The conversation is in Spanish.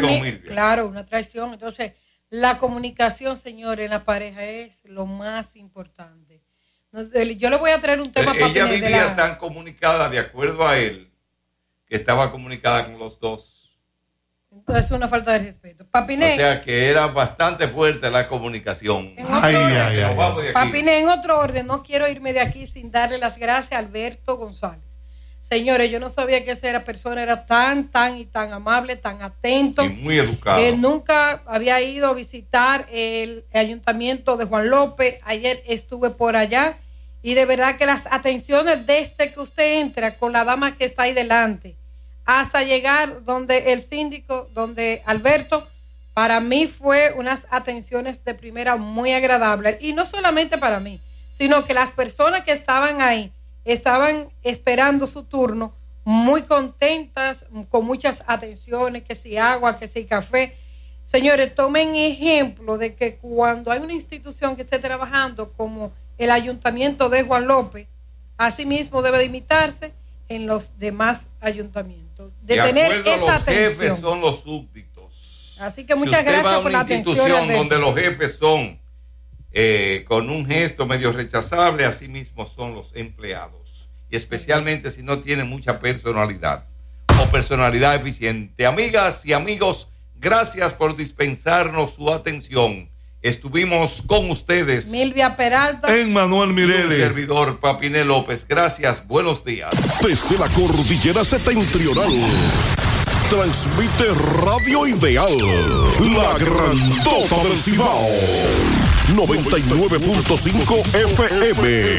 Claro, una traición. Entonces, la comunicación, señores, en la pareja es lo más importante. Yo le voy a traer un tema para ella vivía tan comunicada, de acuerdo a él, que estaba comunicada con los dos. Entonces es una falta de respeto. Papiné, o sea que era bastante fuerte la comunicación. Papiné, en otro orden, no quiero irme de aquí sin darle las gracias a Alberto González. Señores, yo no sabía que esa persona era tan amable, tan atento. Y muy educado. Nunca había ido a visitar el ayuntamiento de Juan López. Ayer estuve por allá y de verdad que las atenciones desde que usted entra con la dama que está ahí delante hasta llegar donde el síndico, donde Alberto, para mí fue unas atenciones de primera muy agradables. Y no solamente para mí, sino que las personas que estaban ahí estaban esperando su turno muy contentas, con muchas atenciones, que si agua, que si café. Señores, tomen ejemplo de que cuando hay una institución que esté trabajando como el ayuntamiento de Juan López, así mismo debe de imitarse en los demás ayuntamientos. De tener esa atención. Los jefes son los súbditos. Así que muchas gracias por la atención. Si usted va a una institución donde los jefes son con un gesto medio rechazable, así mismo son los empleados. Y especialmente si no tienen mucha personalidad o personalidad eficiente. Amigas y amigos, gracias por dispensarnos su atención. Estuvimos con ustedes Milvia Peralta, Emmanuel Mireles, un servidor Papiné López. Gracias, buenos días. Desde la cordillera septentrional transmite Radio Ideal, la grandota del Cibao, 99.5 FM.